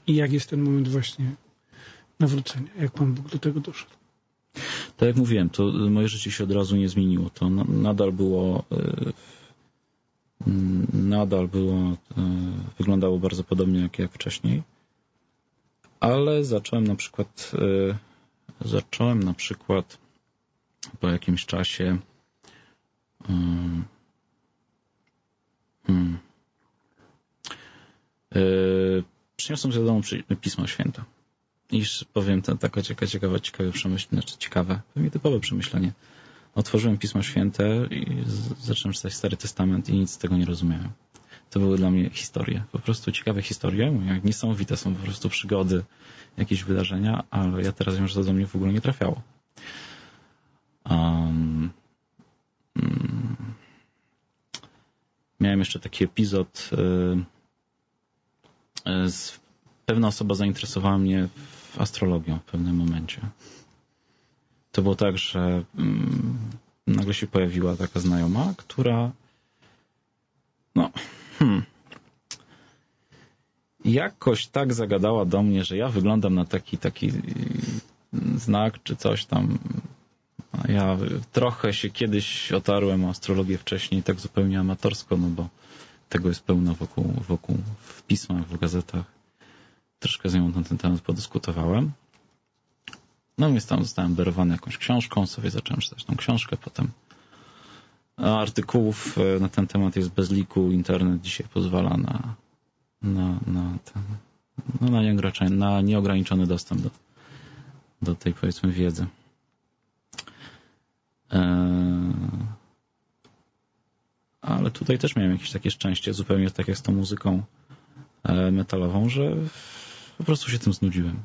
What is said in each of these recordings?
I jak jest ten moment właśnie nawrócenia? Jak Pan Bóg do tego doszedł? Tak jak mówiłem, to moje życie się od razu nie zmieniło. To nadal było, wyglądało bardzo podobnie jak wcześniej. Ale zacząłem na przykład po jakimś czasie przyniosłem ze domu Pismo Święte. I powiem, taka ciekawe przemyślenie, znaczy ciekawe, pewnie typowe przemyślenie. Otworzyłem Pismo Święte i zacząłem czytać Stary Testament i nic z tego nie rozumiałem. To były dla mnie historie, po prostu ciekawe historie, jak niesamowite są po prostu przygody, jakieś wydarzenia, ale ja teraz wiem, że to do mnie w ogóle nie trafiało. Miałem jeszcze taki epizod, pewna osoba zainteresowała mnie w astrologią w pewnym momencie. To było tak, że nagle się pojawiła taka znajoma, która jakoś tak zagadała do mnie, że ja wyglądam na taki znak czy coś tam. Ja trochę się kiedyś otarłem o astrologię wcześniej, tak zupełnie amatorsko, no bo tego jest pełno wokół w pismach, w gazetach. Troszkę z nią na ten temat podyskutowałem. No więc tam zostałem darowany jakąś książką, sobie zacząłem czytać tą książkę, potem artykułów na ten temat jest bez liku, internet dzisiaj pozwala na nieograniczony dostęp do tej, powiedzmy, wiedzy. Ale tutaj też miałem jakieś takie szczęście, zupełnie tak jak z tą muzyką metalową, że po prostu się tym znudziłem.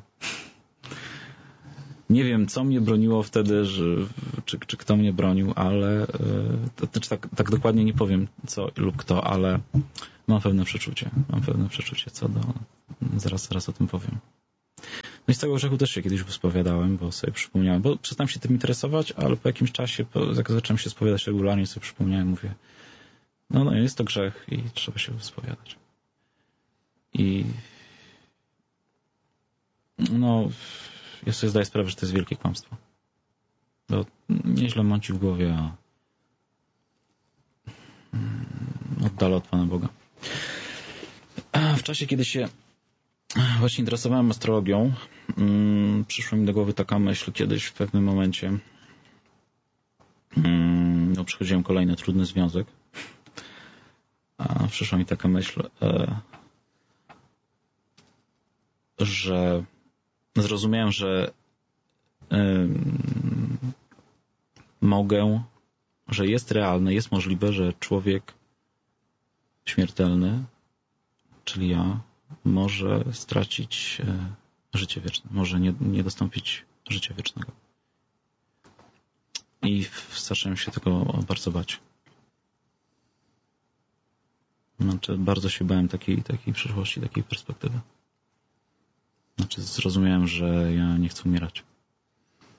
Nie wiem, co mnie broniło wtedy, czy kto mnie bronił, ale tak dokładnie nie powiem co lub kto, ale mam pewne przeczucie co do... Zaraz o tym powiem. No i z tego grzechu też się kiedyś wyspowiadałem, bo sobie przypomniałem, bo przestałem się tym interesować, ale po jakimś czasie, jak zacząłem się spowiadać regularnie, sobie przypomniałem, mówię, no jest to grzech i trzeba się wyspowiadać. I ja sobie zdaję sprawę, że to jest wielkie kłamstwo. Bo nieźle mąci w głowie, a oddala od Pana Boga. W czasie, kiedy się właśnie interesowałem astrologią, przyszła mi do głowy taka myśl kiedyś w pewnym momencie. Przechodziłem kolejny trudny związek. A przyszła mi taka myśl, że zrozumiałem, że że jest realne, jest możliwe, że człowiek śmiertelny, czyli ja, może stracić życie wieczne, może nie dostąpić życia wiecznego. I zacząłem się tego bardzo bać. Znaczy, bardzo się bałem takiej przyszłości, takiej perspektywy. Znaczy, zrozumiałem, że ja nie chcę umierać.